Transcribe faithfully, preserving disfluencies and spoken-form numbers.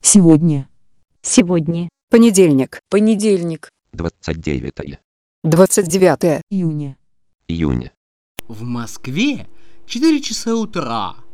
Сегодня. Сегодня. Понедельник. Понедельник. двадцать девятое двадцать девятое Июня. июня. В Москве четыре часа утра.